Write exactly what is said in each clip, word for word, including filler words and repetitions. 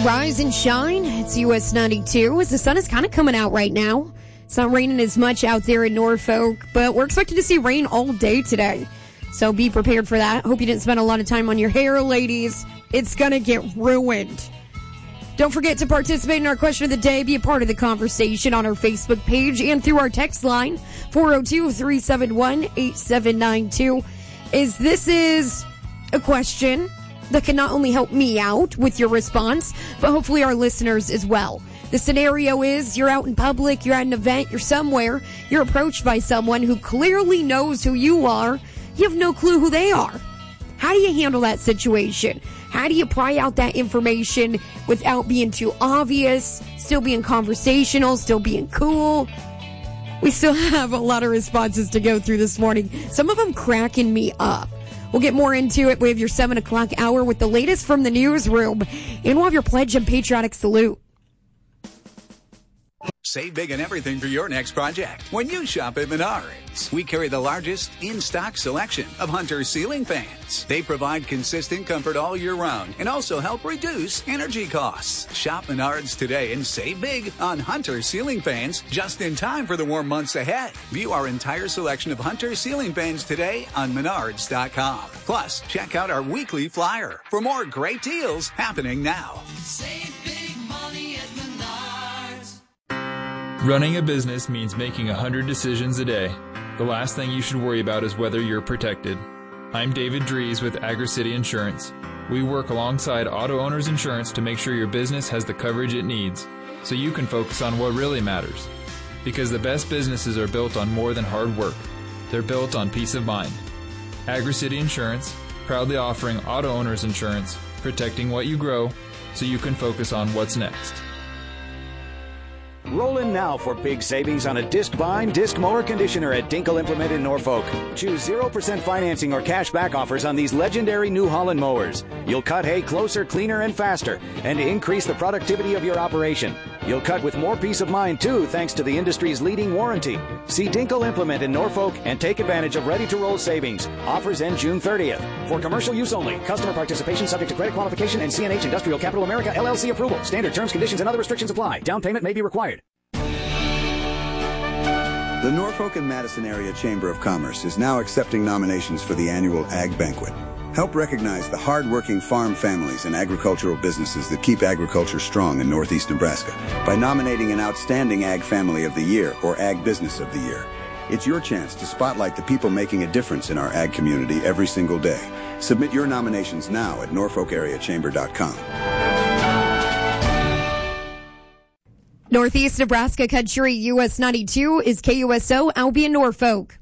Rise and shine. It's U S ninety-two. As the sun is kind of coming out right now. It's not raining as much out there in Norfolk, but we're expected to see rain all day today. So be prepared for that. Hope you didn't spend a lot of time on your hair, ladies. It's going to get ruined. Don't forget to participate in our question of the day. Be a part of the conversation on our Facebook page and through our text line, four oh two, three seven one, eight seven nine two. Is this is a question that can not only help me out with your response, but hopefully our listeners as well. The scenario is you're out in public, you're at an event, you're somewhere, you're approached by someone who clearly knows who you are. You have no clue who they are. How do you handle that situation? How do you pry out that information without being too obvious, still being conversational, still being cool? We still have a lot of responses to go through this morning. Some of them cracking me up. We'll get more into it. We have your seven o'clock hour with the latest from the newsroom. And we'll have your pledge and patriotic salute. Save big on everything for your next project when you shop at Menards. We carry the largest in-stock selection of Hunter ceiling fans. They provide consistent comfort all year round and also help reduce energy costs. Shop Menards today and save big on Hunter ceiling fans just in time for the warm months ahead. View our entire selection of Hunter ceiling fans today on menards dot com. Plus, check out our weekly flyer for more great deals happening now. Save big money at Menards. Running a business means making a hundred decisions a day. The last thing you should worry about is whether you're protected. I'm David Dries with AgriCity Insurance. We work alongside Auto Owners Insurance to make sure your business has the coverage it needs, so you can focus on what really matters. Because the best businesses are built on more than hard work. They're built on peace of mind. AgriCity Insurance, proudly offering Auto Owners Insurance, protecting what you grow, so you can focus on what's next. Roll in now for big savings on a disc-vine disc mower conditioner at Dinkle Implement in Norfolk. Choose zero percent financing or cash back offers on these legendary New Holland mowers. You'll cut hay closer, cleaner, and faster, and increase the productivity of your operation. You'll cut with more peace of mind, too, thanks to the industry's leading warranty. See Dinkle Implement in Norfolk and take advantage of ready-to-roll savings. Offers end June thirtieth. For commercial use only. Customer participation subject to credit qualification and C N H Industrial Capital America, L L C approval. Standard terms, conditions, and other restrictions apply. Down payment may be required. The Norfolk and Madison Area Chamber of Commerce is now accepting nominations for the annual Ag Banquet. Help recognize the hard-working farm families and agricultural businesses that keep agriculture strong in Northeast Nebraska by nominating an Outstanding Ag Family of the Year or Ag Business of the Year. It's your chance to spotlight the people making a difference in our ag community every single day. Submit your nominations now at norfolk area chamber dot com. Northeast Nebraska Country U S ninety-two is K U S O Albion Norfolk.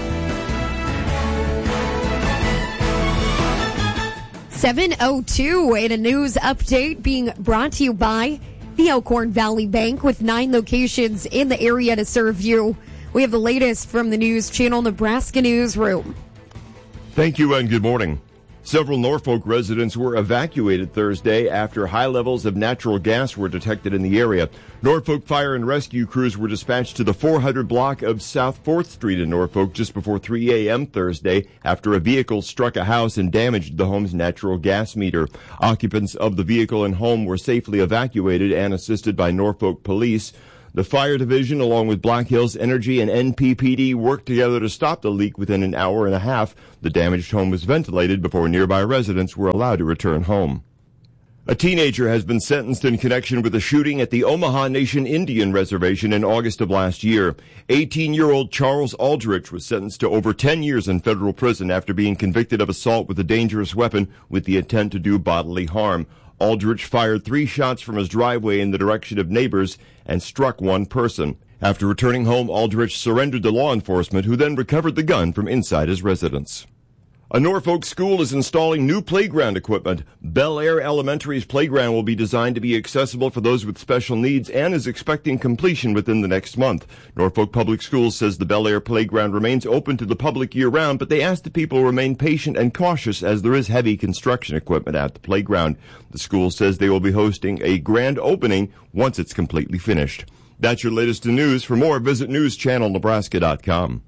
seven oh two and a news update being brought to you by the Elkhorn Valley Bank with nine locations in the area to serve you. We have the latest from the News Channel Nebraska Newsroom. Thank you and good morning. Several Norfolk residents were evacuated Thursday after high levels of natural gas were detected in the area. Norfolk fire and rescue crews were dispatched to the four hundred block of South fourth Street in Norfolk just before three a.m. Thursday after a vehicle struck a house and damaged the home's natural gas meter. Occupants of the vehicle and home were safely evacuated and assisted by Norfolk police. The fire division, along with Black Hills Energy and N P P D, worked together to stop the leak within an hour and a half. The damaged home was ventilated before nearby residents were allowed to return home. A teenager has been sentenced in connection with a shooting at the Omaha Nation Indian Reservation in August of last year. eighteen-year-old Charles Aldrich was sentenced to over ten years in federal prison after being convicted of assault with a dangerous weapon with the intent to do bodily harm. Aldrich fired three shots from his driveway in the direction of neighbors and struck one person. After returning home, Aldrich surrendered to law enforcement, who then recovered the gun from inside his residence. A Norfolk school is installing new playground equipment. Bel Air Elementary's playground will be designed to be accessible for those with special needs and is expecting completion within the next month. Norfolk Public Schools says the Bel Air playground remains open to the public year-round, but they ask that people remain patient and cautious as there is heavy construction equipment at the playground. The school says they will be hosting a grand opening once it's completely finished. That's your latest news. For more, visit news channel nebraska dot com.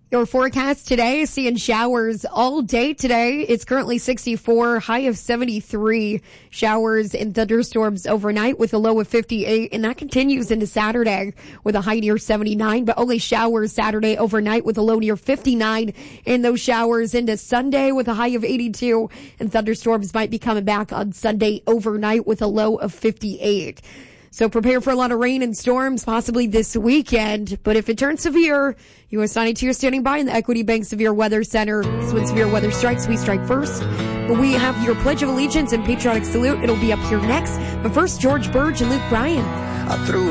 Your forecast today, seeing showers all day today. It's currently sixty-four, high of seventy-three. Showers and thunderstorms overnight with a low of fifty-eight, and that continues into Saturday with a high near seventy-nine, but only showers Saturday overnight with a low near fifty-nine, and those showers into Sunday with a high of eighty-two, and thunderstorms might be coming back on Sunday overnight with a low of fifty-eight. So prepare for a lot of rain and storms possibly this weekend. But if it turns severe, U S ninety-two is standing by in the Equity Bank Severe Weather Center. So when severe weather strikes, we strike first. But we have your Pledge of Allegiance and Patriotic Salute. It'll be up here next. But first, George Burge and Luke Bryan. I threw